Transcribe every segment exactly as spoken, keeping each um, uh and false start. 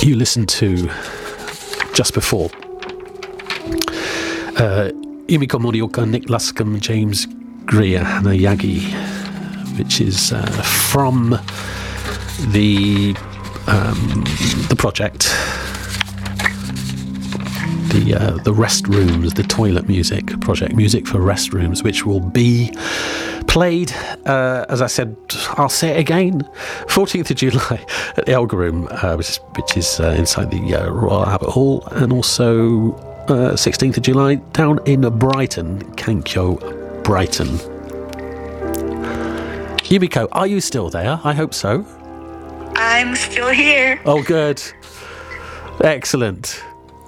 you listened to just before uh, Yumiko Morioka, Nick Luscombe, James Greer, Hannah Yagi, which is uh, from the um, the project, the uh, the restrooms, the toilet music project, music for restrooms, which will be played, uh, as I said, I'll say it again, fourteenth of July at the Elgar Room, uh, which is, which is uh, inside the uh, Royal Albert Hall, and also uh, sixteenth of July down in Brighton, Kankyo, Brighton. Yumiko, are you still there? I hope so. I'm still here. Oh, good. Excellent.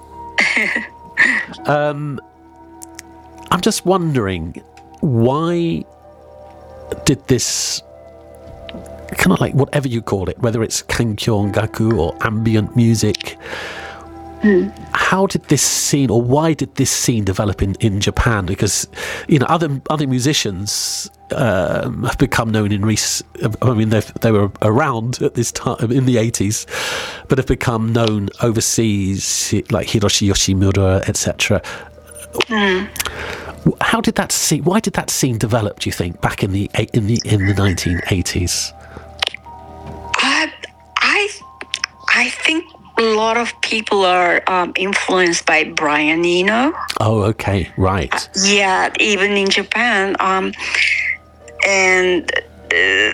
um, I'm just wondering, why did this kind of like, whatever you call it, whether it's Kankyo Gaku or ambient music, mm. how did this scene, or why did this scene develop in, in Japan? Because, you know, other other musicians um, have become known in recent, I mean, they were around at this time in the eighties, but have become known overseas, like Hiroshi Yoshimura, et cetera. Mm. How did that scene? Why did that scene develop? Do you think back in the in the in the nineteen eighties? Uh, I I think a lot of people are um, influenced by Brian Eno. Oh, okay, right. Uh, yeah, even in Japan, um, and uh,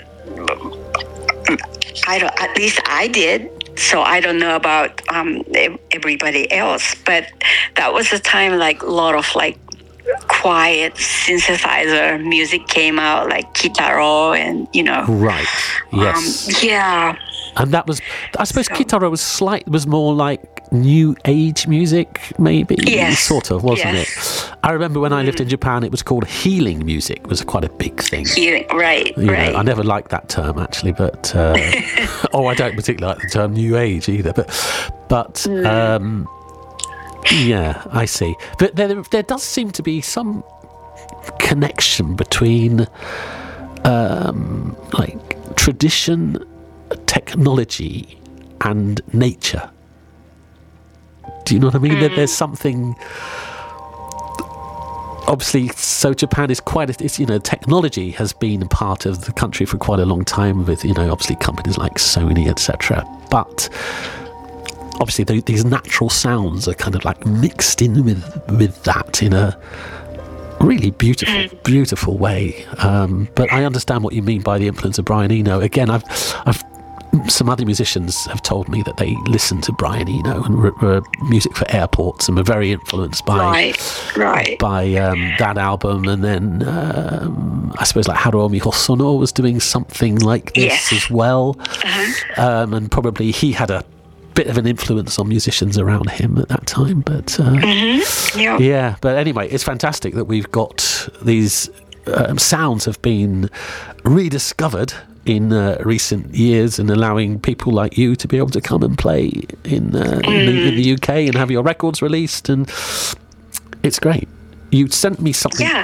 I don't. At least I did. So I don't know about um, everybody else, but that was a time like a lot of like quiet synthesizer music came out, like Kitaro, and you know, right? Yes, um, yeah. And that was, I suppose, so, Kitaro was slight, was more like new age music, maybe. Yes, sort of, wasn't yes. it? I remember when I lived in Japan, it was called healing music. It was quite a big thing. Healing, right? You right. know, I never liked that term actually, but uh, oh, I don't particularly like the term new age either. But, but mm. um, yeah, I see. But there, there does seem to be some connection between, um, like tradition, technology and nature. Do you know what I mean? Mm. There's something, obviously, so Japan is quite a, it's, you know, technology has been a part of the country for quite a long time with, you know, obviously companies like Sony, et cetera. But obviously the, these natural sounds are kind of like mixed in with, with that in a really beautiful, beautiful way. Um, but I understand what you mean by the influence of Brian Eno. Again, I've, I've, some other musicians have told me that they listen to Brian Eno and were, were music for airports and were very influenced by right, right. by um, that album. And then um, I suppose like Haruomi Hosono was doing something like this yes. as well. Uh-huh. Um, and probably he had a bit of an influence on musicians around him at that time. But uh, mm-hmm. yeah. yeah, but anyway, it's fantastic that we've got these um, sounds have been rediscovered in uh, recent years, and allowing people like you to be able to come and play in, uh, mm. in, the, in the U K and have your records released, and it's great. You sent me something yeah.